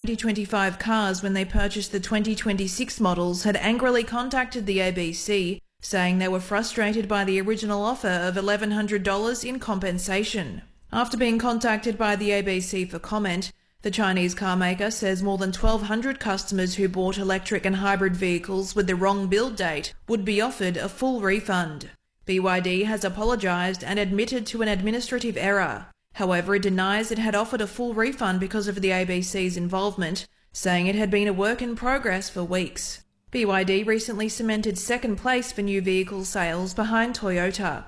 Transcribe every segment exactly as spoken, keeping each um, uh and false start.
twenty twenty-five cars when they purchased the twenty twenty-six models had angrily contacted the A B C, saying they were frustrated by the original offer of eleven hundred dollars in compensation. After being contacted by the A B C for comment, the Chinese car maker says more than twelve hundred customers who bought electric and hybrid vehicles with the wrong build date would be offered a full refund. B Y D has apologised and admitted to an administrative error. However, it denies it had offered a full refund because of the A B C's involvement, saying it had been a work in progress for weeks. B Y D recently cemented second place for new vehicle sales behind Toyota.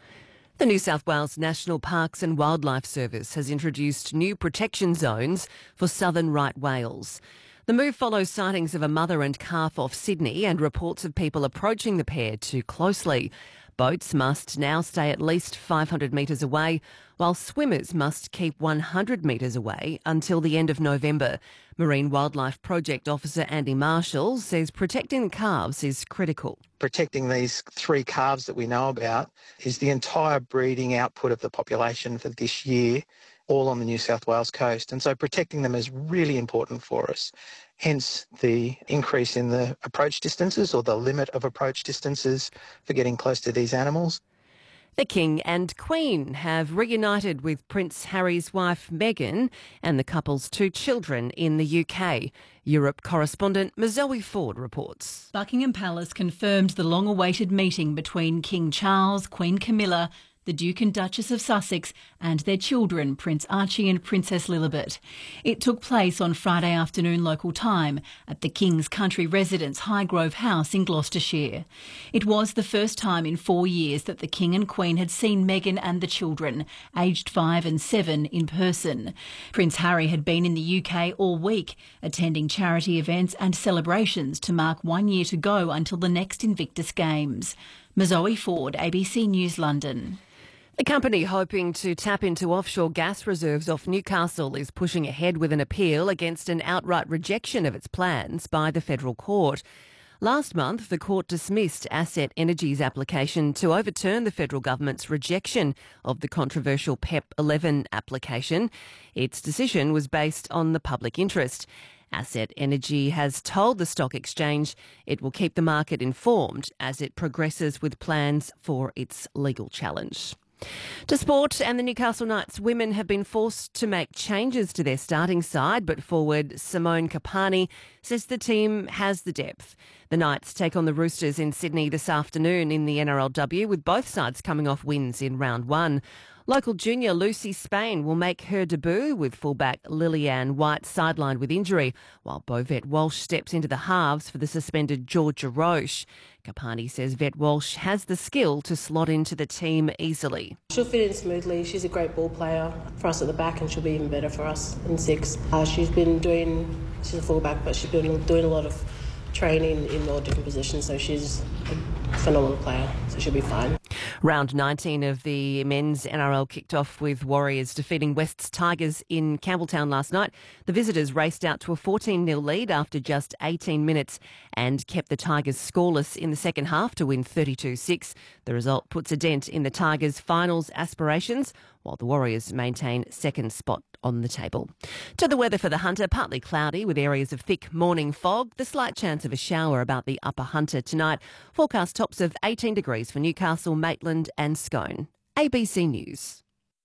The New South Wales National Parks and Wildlife Service has introduced new protection zones for southern right whales. The move follows sightings of a mother and calf off Sydney and reports of people approaching the pair too closely. Boats must now stay at least five hundred metres away, while swimmers must keep one hundred metres away until the end of November. Marine Wildlife Project Officer Andy Marshall says protecting calves is critical. Protecting these three calves that we know about is the entire breeding output of the population for this year, all on the New South Wales coast. And so protecting them is really important for us. Hence the increase in the approach distances or the limit of approach distances for getting close to these animals. The King and Queen have reunited with Prince Harry's wife Meghan and the couple's two children in the U K. Europe correspondent Zoe Ford reports. Buckingham Palace confirmed the long-awaited meeting between King Charles, Queen Camilla, the Duke and Duchess of Sussex and their children, Prince Archie and Princess Lilibet. It took place on Friday afternoon local time at the King's country residence Highgrove House in Gloucestershire. It was the first time in four years that the King and Queen had seen Meghan and the children, aged five and seven, in person. Prince Harry had been in the U K all week, attending charity events and celebrations to mark one year to go until the next Invictus Games. Zoe Ford, A B C News, London. The company hoping to tap into offshore gas reserves off Newcastle is pushing ahead with an appeal against an outright rejection of its plans by the federal court. Last month, the court dismissed Asset Energy's application to overturn the federal government's rejection of the controversial P E P eleven application. Its decision was based on the public interest. Asset Energy has told the stock exchange it will keep the market informed as it progresses with plans for its legal challenge. To sport, and the Newcastle Knights women have been forced to make changes to their starting side, but forward Simone Kapani says the team has the depth. The Knights take on the Roosters in Sydney this afternoon in the N R L W, with both sides coming off wins in round one. Local junior Lucy Spain will make her debut with fullback Lillian White sidelined with injury, while Beau Vet Walsh steps into the halves for the suspended Georgia Roche. Kapani says Vet Walsh has the skill to slot into the team easily. She'll fit in smoothly. She's a great ball player for us at the back, and she'll be even better for us in six. Uh, she's been doing, she's a fullback, but she's been doing a lot of training in all different positions, so she's a phenomenal player, so she'll be fine. Round nineteen of the men's N R L kicked off with Warriors defeating West's Tigers in Campbelltown last night. The visitors raced out to a fourteen nil lead after just eighteen minutes and kept the Tigers scoreless in the second half to win thirty-two six. The result puts a dent in the Tigers' finals aspirations, while the Warriors maintain second spot on the table. To the weather for the Hunter, partly cloudy with areas of thick morning fog. The slight chance of a shower about the upper Hunter tonight. Forecast tops of eighteen degrees for Newcastle, Maitland and Scone. A B C News.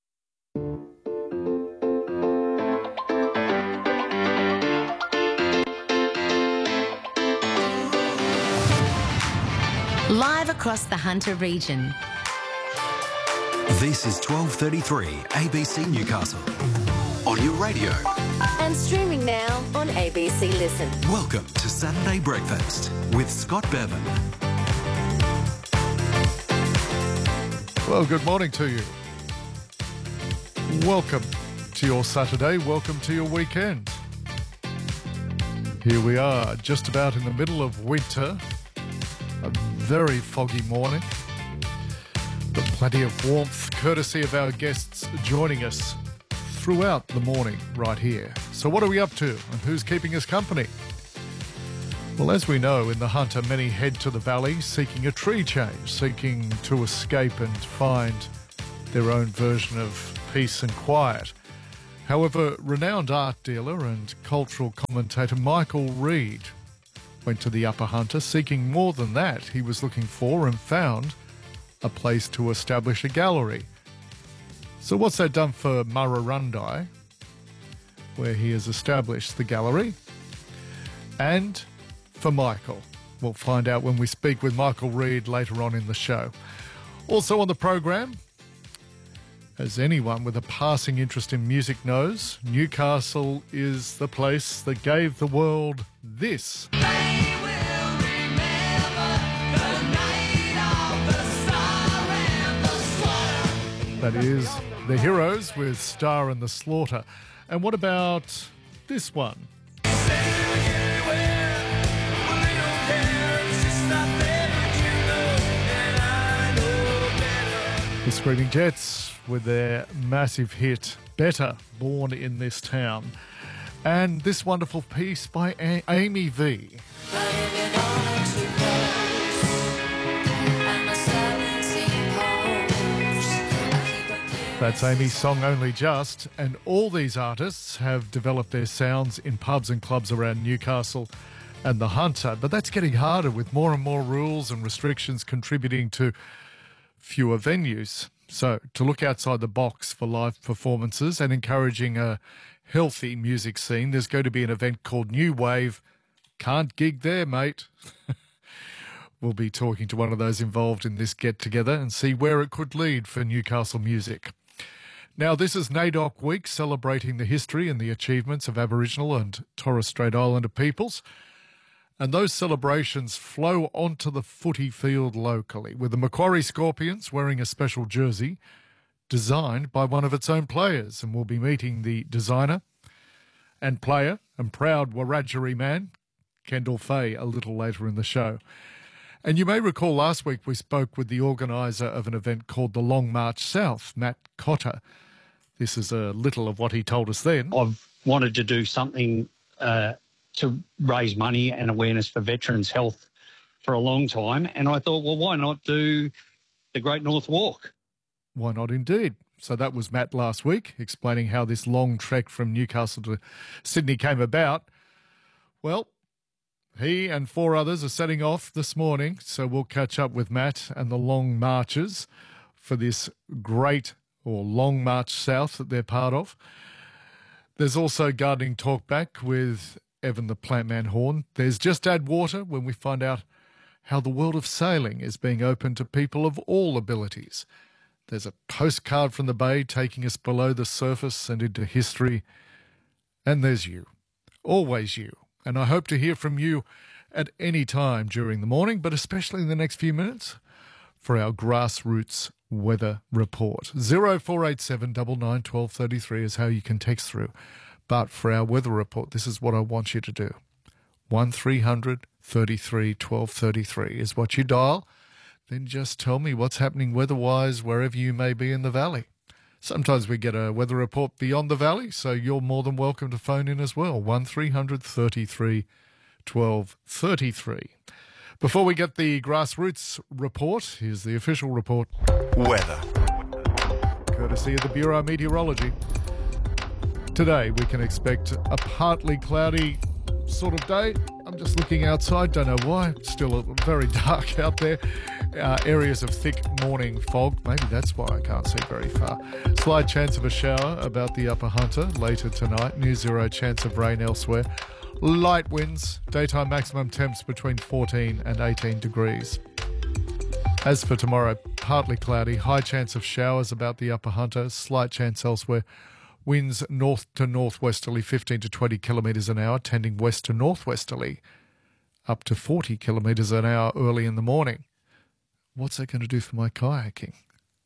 Live across the Hunter region. This is twelve thirty-three A B C Newcastle. On your radio. And streaming now on A B C Listen. Welcome to Saturday Breakfast with Scott Bevan. Well, good morning to you. Welcome to your Saturday. Welcome to your weekend. Here we are, just about in the middle of winter. A very foggy morning, but plenty of warmth courtesy of our guests joining us throughout the morning right here. So what are we up to and who's keeping us company? Well, as we know, in the Hunter, many head to the valley seeking a tree change, seeking to escape and find their own version of peace and quiet. However, renowned art dealer and cultural commentator Michael Reid went to the Upper Hunter seeking more than that. He was looking for and found a place to establish a gallery. So what's that done for Murrurundi, where he has established the gallery, and for Michael? We'll find out when we speak with Michael Reid later on in the show. Also on the program, as anyone with a passing interest in music knows, Newcastle is the place that gave the world this. That is The Heroes with Star and the Slaughter. And what about this one? The Screaming Jets with their massive hit, Better, Born in This Town. And this wonderful piece by A- Amy V. That's Amy's song Only Just, and all these artists have developed their sounds in pubs and clubs around Newcastle and the Hunter. But that's getting harder with more and more rules and restrictions contributing to fewer venues. So to look outside the box for live performances and encouraging a healthy music scene, there's going to be an event called New Wave. Can't gig there, mate. We'll be talking to one of those involved in this get-together and see where it could lead for Newcastle music. Now, this is NAIDOC Week, celebrating the history and the achievements of Aboriginal and Torres Strait Islander peoples. And those celebrations flow onto the footy field locally, with the Macquarie Scorpions wearing a special jersey designed by one of its own players. And we'll be meeting the designer and player and proud Wiradjuri man, Kendall Fay, a little later in the show. And you may recall last week we spoke with the organiser of an event called the Long March South, Matt Cotter. This is a little of what he told us then. I've wanted to do something uh, to raise money and awareness for veterans' health for a long time. And I thought, well, why not do the Great North Walk? Why not indeed? So that was Matt last week, explaining how this long trek from Newcastle to Sydney came about. Well, he and four others are setting off this morning, so we'll catch up with Matt and the Long Marchers for this great or Long March South that they're part of. There's also gardening talkback with Evan the Plantman Horn. There's Just Add Water when we find out how the world of sailing is being opened to people of all abilities. There's a postcard from the Bay taking us below the surface and into history. And there's you, always you. And I hope to hear from you at any time during the morning, but especially in the next few minutes for our grassroots weather report. zero four eight seven nine nine one two one three three is how you can text through. But for our weather report, this is what I want you to do. one three hundred thirty-three twelve thirty-three is what you dial. Then just tell me what's happening weather-wise wherever you may be in the valley. Sometimes we get a weather report beyond the valley, so you're more than welcome to phone in as well. one three hundred thirty-three twelve thirty-three. Before we get the grassroots report, here's the official report. Weather. Courtesy of the Bureau of Meteorology. Today we can expect a partly cloudy sort of day. I'm just looking outside, don't know why. It's still very dark out there. Uh, areas of thick morning fog. Maybe that's why I can't see very far. Slight chance of a shower about the Upper Hunter later tonight. Near zero chance of rain elsewhere. Light winds. Daytime maximum temps between fourteen and eighteen degrees. As for tomorrow, partly cloudy. High chance of showers about the Upper Hunter. Slight chance elsewhere. Winds north to northwesterly, fifteen to twenty kilometres an hour, tending west to northwesterly, up to forty kilometres an hour early in the morning. What's that going to do for my kayaking?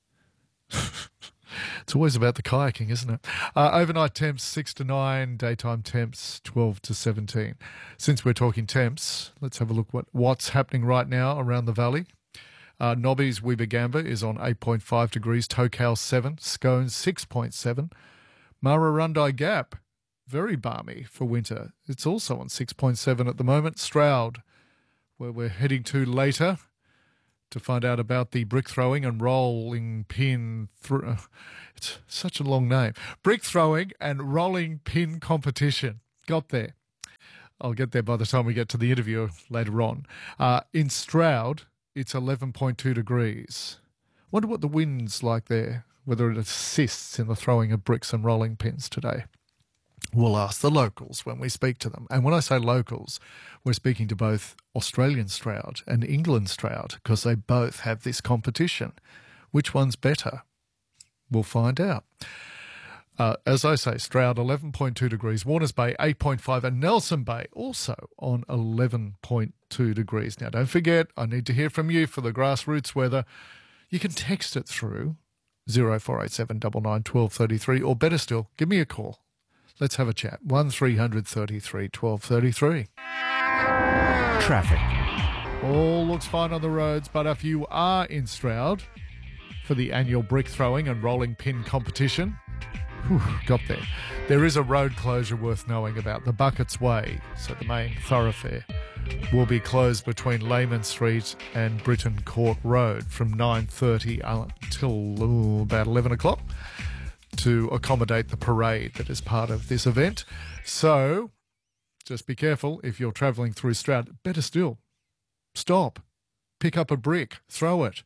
It's always about the kayaking, isn't it? Uh, overnight temps six to nine, daytime temps twelve to seventeen. Since we're talking temps, let's have a look what what's happening right now around the valley. Uh, Nobby's Weebagamba is on eight point five degrees, Tokau seven, Scone six point seven. Murrurundi Gap, very balmy for winter. It's also on six point seven at the moment. Stroud, where we're heading to later, to find out about the brick throwing and rolling pin. Th- it's such a long name. Brick throwing and rolling pin competition. Got there. I'll get there by the time we get to the interview later on. Uh, in Stroud, it's eleven point two degrees. Wonder what the wind's like there, whether it assists in the throwing of bricks and rolling pins today. We'll ask the locals when we speak to them. And when I say locals, we're speaking to both Australian Stroud and England Stroud because they both have this competition. Which one's better? We'll find out. Uh, as I say, Stroud eleven point two degrees, Warners Bay eight point five and Nelson Bay also on eleven point two degrees. Now, don't forget, I need to hear from you for the grassroots weather. You can text it through zero four eight seven nine nine one two three three or better still, give me a call. Let's have a chat. one three hundred thirty-three twelve thirty-three. Traffic. All looks fine on the roads, but if you are in Stroud for the annual brick throwing and rolling pin competition, whew, got there. There is a road closure worth knowing about. The Buckets Way, so the main thoroughfare, will be closed between Lehman Street and Britton Court Road from nine thirty until ooh, about eleven o'clock to accommodate the parade that is part of this event. So just be careful if you're travelling through Stroud. Better still, stop, pick up a brick, throw it.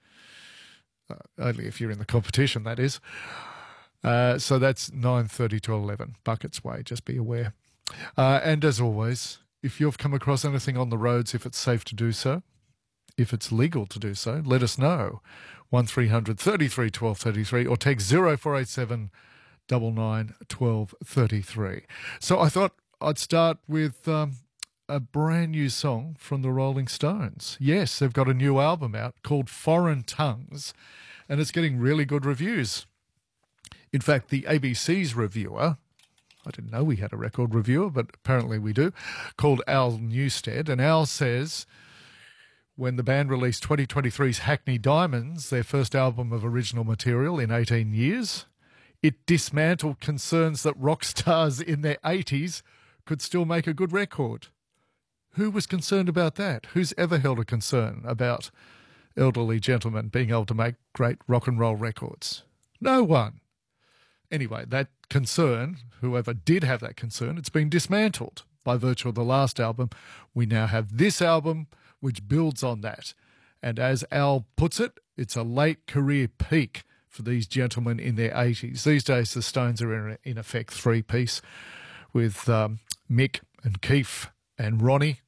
Uh, only if you're in the competition, that is. Uh, so that's nine thirty to eleven, Buckets Way, just be aware. Uh, and as always, if you've come across anything on the roads, if it's safe to do so, if it's legal to do so, let us know. one three hundred thirty-three twelve thirty-three or text zero four eight seven nine nine one two three three. So I thought I'd start with um, a brand new song from the Rolling Stones. Yes, they've got a new album out called Foreign Tongues, and it's getting really good reviews. In fact, the A B C's reviewer, I didn't know we had a record reviewer, but apparently we do, called Al Newstead, and Al says when the band released twenty twenty-three's Hackney Diamonds, their first album of original material in eighteen years, it dismantled concerns that rock stars in their eighties could still make a good record. Who was concerned about that? Who's ever held a concern about elderly gentlemen being able to make great rock and roll records? No one. Anyway, that concern, whoever did have that concern, it's been dismantled by virtue of the last album. We now have this album, which builds on that. And as Al puts it, it's a late career peak for these gentlemen in their eighties. These days, the Stones are in, in effect three-piece with um, Mick and Keith and Ronnie.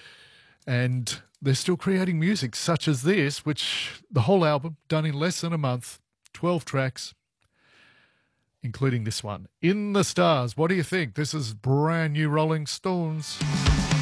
And they're still creating music such as this, which the whole album, done in less than a month, twelve tracks, including this one, In the Stars. What do you think? This is brand new Rolling Stones.